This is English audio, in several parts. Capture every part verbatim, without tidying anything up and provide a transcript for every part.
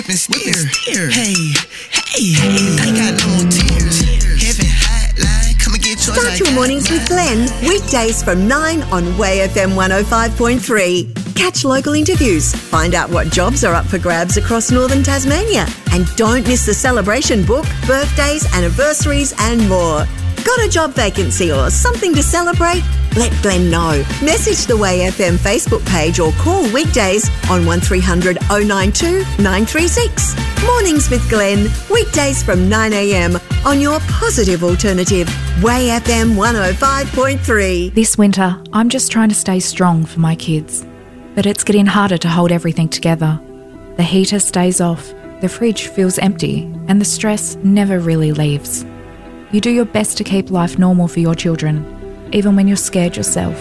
Steer. Hey, hey, I got no more tears. Heaven hotline, come and get yours. Start your mornings with Glenn, weekdays from nine on Way F M one oh five point three. Catch local interviews, find out what jobs are up for grabs across northern Tasmania, and don't miss the celebration book, birthdays, anniversaries and more. Got a job vacancy or something to celebrate? Let Glenn know. Message the Way F M Facebook page or call weekdays on one three hundred oh nine two nine three six. Mornings with Glenn, weekdays from nine a m on your positive alternative, Way F M one oh five point three. This winter, I'm just trying to stay strong for my kids. But it's getting harder to hold everything together. The heater stays off, the fridge feels empty, and the stress never really leaves. You do your best to keep life normal for your children, even when you're scared yourself.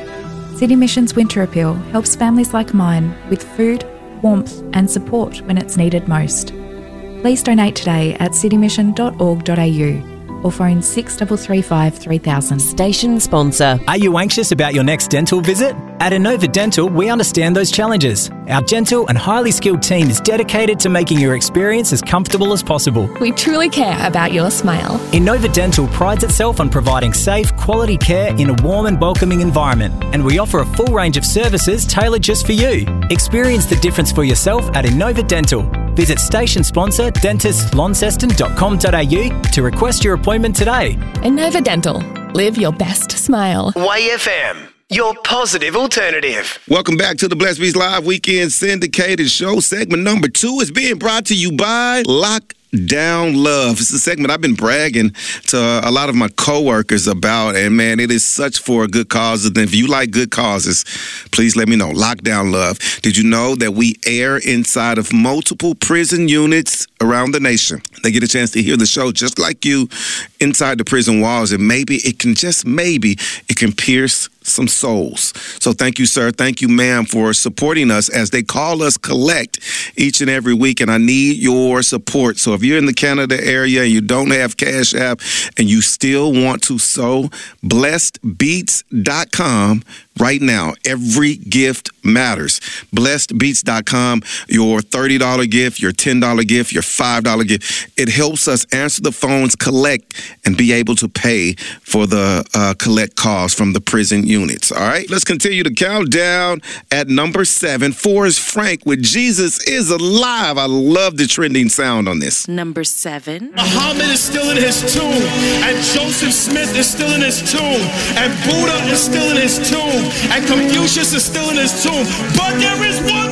City Mission's Winter Appeal helps families like mine with food, warmth and support when it's needed most. Please donate today at citymission dot org dot a u or phone six three three five three thousand. Station sponsor. Are you anxious about your next dental visit? At Innova Dental, we understand those challenges. Our gentle and highly skilled team is dedicated to making your experience as comfortable as possible. We truly care about your smile. Innova Dental prides itself on providing safe, quality care in a warm and welcoming environment, and we offer a full range of services tailored just for you. Experience the difference for yourself at Innova Dental. Visit station sponsor dentist launceston dot com dot a u to request your appointment today. Innova Dental. Live your best smile. Way F M, your positive alternative. Welcome back to the Blessed Beats Live Weekend Syndicated Show. Segment number two is being brought to you by Lock Down Love. It's a segment I've been bragging to a lot of my coworkers about, and man, it is such for a good cause. And if you like good causes, please let me know. Lock Down Love. Did you know that we air inside of multiple prison units around the nation? They get a chance to hear the show just like you inside the prison walls, and maybe it can just maybe it can pierce some souls. So thank you, sir. Thank you, ma'am, for supporting us as they call us collect each and every week. And I need your support. So if you're in the Canada area and you don't have Cash App and you still want to sow, blessed beats dot com right now. Every gift matters. blessed beats dot com, your thirty dollars gift, your ten dollars gift, your five dollars gift. It helps us answer the phones, collect, and be able to pay for the uh, collect costs from the prison units. All right, let's continue to count down at number seven. Four is Frank with Jesus is Alive. I love the trending sound on this. Number seven. Muhammad is still in his tomb, and Joseph Smith is still in his tomb, and Buddha is still in his tomb, and Confucius is still in his tomb, but there is one